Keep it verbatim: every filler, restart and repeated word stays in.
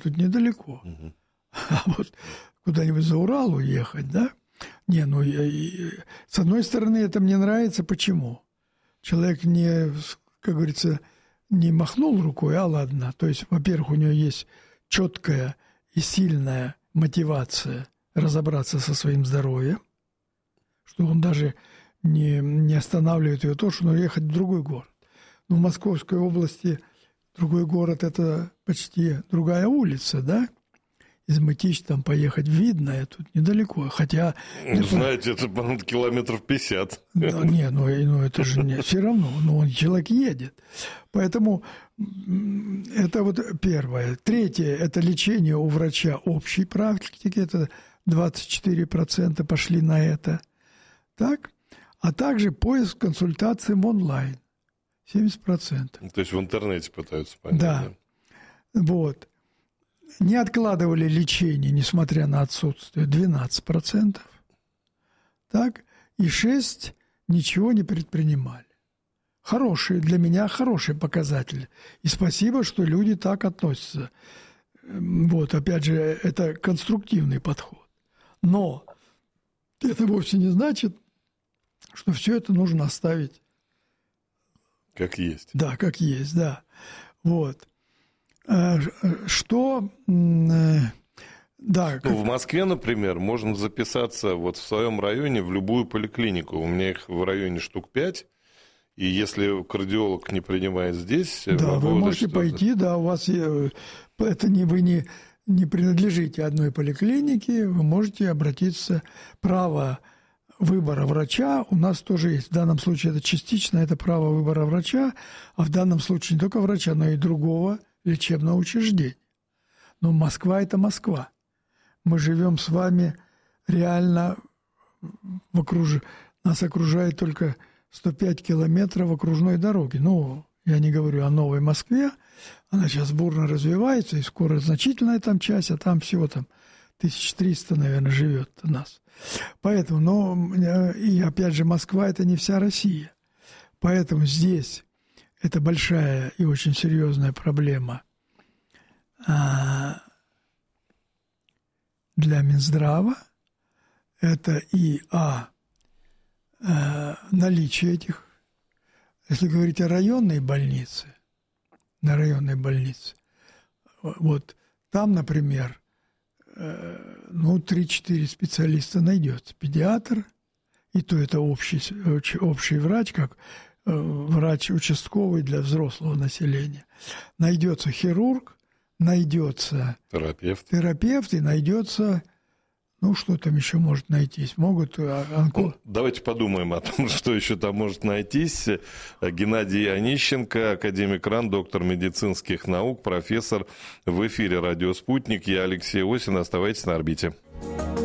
тут недалеко. Угу. А вот куда-нибудь за Урал уехать, да? Не, ну, я, я, с одной стороны, это мне нравится. Почему? Человек не, как говорится, не махнул рукой, а ладно. То есть, во-первых, у него есть четкая и сильная мотивация разобраться со своим здоровьем, что он даже не, не останавливает его то, что нужно ехать в другой город. Но в Московской области другой город – это почти другая улица, да? Из Мытищ там поехать в Видное, тут недалеко, хотя... Ну, знаете, это, по-моему, километров пятьдесят. Да, не, ну, ну это же не, все равно, ну, он, человек едет. Поэтому это вот первое. Третье – это лечение у врача общей практики, это двадцать четыре процента пошли на это. Так? А также поиск консультаций онлайн, семьдесят процентов. То есть в интернете пытаются понять. Да, да? Вот. Не откладывали лечение, несмотря на отсутствие, двенадцать процентов. Так? И шесть процентов ничего не предпринимали. Хороший, для меня хороший показатель. И спасибо, что люди так относятся. Вот, опять же, это конструктивный подход. Но это вовсе не значит, что все это нужно оставить. Как есть. Да, как есть, да. Вот. Что, да. Ну, в Москве, например, можно записаться вот в своем районе в любую поликлинику. У меня их в районе штук пять. И если кардиолог не принимает здесь... Да, вы можете пойти, да, у вас... Это не, вы не, не принадлежите одной поликлинике, вы можете обратиться. Право выбора врача у нас тоже есть. В данном случае это частично, это право выбора врача, а в данном случае не только врача, но и другого лечебного учреждения. Но Москва – это Москва. Мы живем с вами реально в окруж... Нас окружает только сто пять километров окружной дороги. Ну, я не говорю о Новой Москве. Она сейчас бурно развивается, и скоро значительная там часть, а там всего там тысяча триста, наверное, живет у нас. Поэтому, но, и опять же, Москва – это не вся Россия. Поэтому здесь это большая и очень серьезная проблема для Минздрава. Это и а, наличие этих, если говорить о районной больнице, на районной больнице, вот там, например, ну, три-четыре специалиста найдется. Педиатр, и то это общий, общий врач, как врач участковый для взрослого населения. Найдется хирург, найдется терапевт, терапевт и найдется, ну, что там еще может найтись. Могут онко... ну, давайте подумаем о том, что еще там может найтись. Геннадий Онищенко, академик РАН, доктор медицинских наук, профессор в эфире «Радио Спутник». Я Алексей Осин. Оставайтесь на орбите.